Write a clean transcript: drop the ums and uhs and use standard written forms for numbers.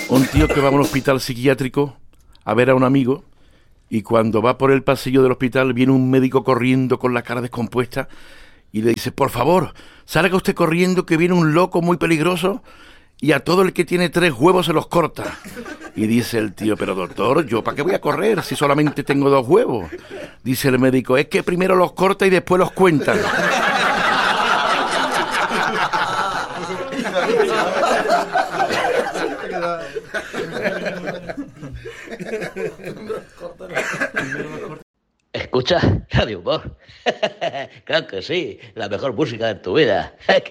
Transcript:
Un tío que va a un hospital psiquiátrico a ver a un amigo y cuando va por el pasillo del hospital viene un médico corriendo con la cara descompuesta y le dice: por favor, salga usted corriendo que viene un loco muy peligroso y a todo el que tiene 3 huevos se los corta. Y dice el tío: pero doctor, ¿yo para qué voy a correr si solamente tengo 2 huevos? Dice el médico: es que primero los corta y después los cuenta. ¿Escucha Radio Humor? Claro que sí, la mejor música de tu vida.